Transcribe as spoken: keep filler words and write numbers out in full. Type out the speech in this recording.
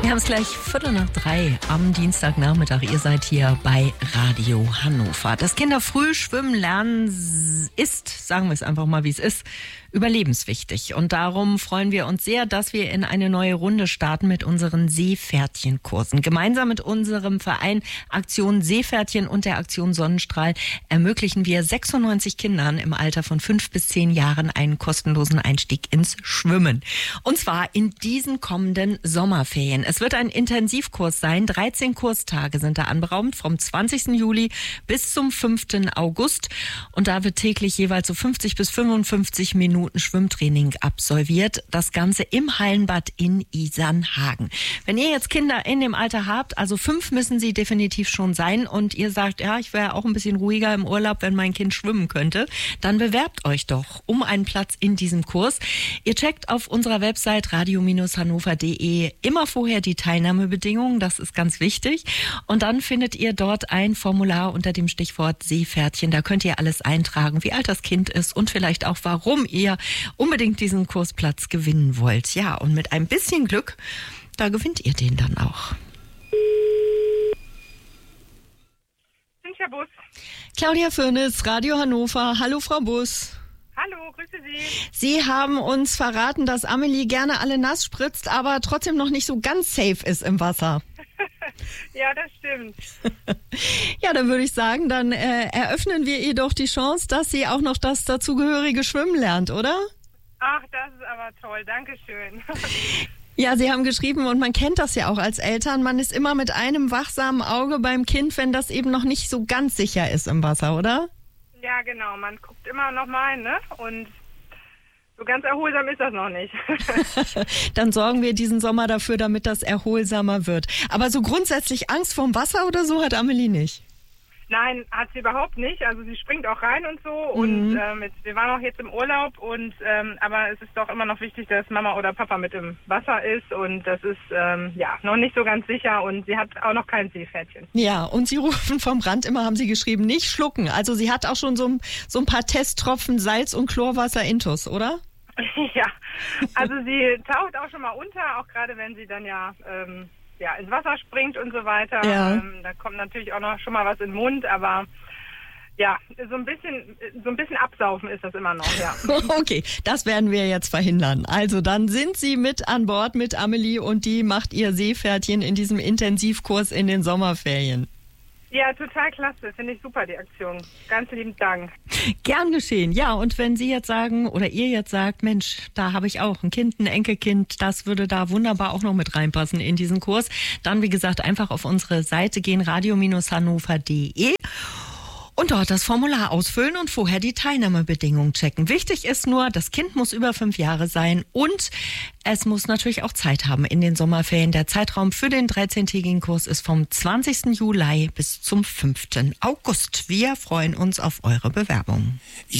Wir haben es gleich Viertel nach drei am Dienstagnachmittag. Ihr seid hier bei Radio Hannover. Das Kinder früh schwimmen lernen ist, sagen wir es einfach mal, wie es ist, überlebenswichtig. Und darum freuen wir uns sehr, dass wir in eine neue Runde starten mit unseren Seepferdchenkursen. Gemeinsam mit unserem Verein Aktion Seepferdchen und der Aktion Sonnenstrahl ermöglichen wir sechsundneunzig Kindern im Alter von fünf bis zehn Jahren einen kostenlosen Einstieg ins Schwimmen. Und zwar in diesen kommenden Sommerferien. Es wird ein Intensivkurs sein. dreizehn Kurstage sind da anberaumt, vom zwanzigsten Juli bis zum fünften August. Und da wird täglich jeweils so fünfzig bis fünfundfünfzig Minuten Schwimmtraining absolviert. Das Ganze im Hallenbad in Isernhagen. Wenn ihr jetzt Kinder in dem Alter habt, also fünf müssen sie definitiv schon sein und ihr sagt, ja, ich wäre auch ein bisschen ruhiger im Urlaub, wenn mein Kind schwimmen könnte, dann bewerbt euch doch um einen Platz in diesem Kurs. Ihr checkt auf unserer Website radio hannover punkt de immer vorher die Teilnahmebedingungen, das ist ganz wichtig. Und dann findet ihr dort ein Formular unter dem Stichwort Seepferdchen. Da könnt ihr alles eintragen, wie alt das Kind ist und vielleicht auch, warum ihr unbedingt diesen Kursplatz gewinnen wollt. Ja, und mit ein bisschen Glück, da gewinnt ihr den dann auch. Cynthia Bus. Claudia Firnis, Radio Hannover. Hallo, Frau Bus. Hallo, grüße Sie. Sie haben uns verraten, dass Amelie gerne alle nass spritzt, aber trotzdem noch nicht so ganz safe ist im Wasser. Ja, das stimmt. Ja, dann würde ich sagen, dann äh, eröffnen wir ihr doch die Chance, dass sie auch noch das dazugehörige Schwimmen lernt, oder? Ach, das ist aber toll. Dankeschön. Ja, Sie haben geschrieben und man kennt das ja auch als Eltern. Man ist immer mit einem wachsamen Auge beim Kind, wenn das eben noch nicht so ganz sicher ist im Wasser, oder? Ja, genau. Man guckt immer noch mal, ne? Und so ganz erholsam ist das noch nicht. Dann sorgen wir diesen Sommer dafür, damit das erholsamer wird. Aber so grundsätzlich Angst vorm Wasser oder so hat Amelie nicht? Nein, hat sie überhaupt nicht. Also sie springt auch rein und so. Mhm. Und ähm, jetzt, wir waren auch jetzt im Urlaub. und ähm, Aber es ist doch immer noch wichtig, dass Mama oder Papa mit im Wasser ist. Und das ist ähm, ja noch nicht so ganz sicher. Und sie hat auch noch kein Seepferdchen. Ja, und Sie rufen vom Rand immer, haben Sie geschrieben, nicht schlucken. Also sie hat auch schon so, so ein paar Testtropfen Salz- und Chlorwasser intus, oder? Ja, also sie taucht auch schon mal unter, auch gerade wenn sie dann ja... Ähm, ja, ins Wasser springt und so weiter. Ja. Ähm, da kommt natürlich auch noch schon mal was in den Mund, aber ja, so ein bisschen, so ein bisschen absaufen ist das immer noch, ja. Okay, das werden wir jetzt verhindern. Also dann sind Sie mit an Bord mit Amelie und die macht ihr Seepferdchen in diesem Intensivkurs in den Sommerferien. Ja, total klasse. Finde ich super, die Aktion. Ganz lieben Dank. Gern geschehen. Ja, und wenn Sie jetzt sagen oder ihr jetzt sagt, Mensch, da habe ich auch ein Kind, ein Enkelkind, das würde da wunderbar auch noch mit reinpassen in diesen Kurs, dann, wie gesagt, einfach auf unsere Seite gehen, radio hannover punkt de. Und dort das Formular ausfüllen und vorher die Teilnahmebedingungen checken. Wichtig ist nur, das Kind muss über fünf Jahre sein und es muss natürlich auch Zeit haben in den Sommerferien. Der Zeitraum für den dreizehntägigen Kurs ist vom zwanzigsten Juli bis zum fünften August. Wir freuen uns auf eure Bewerbung.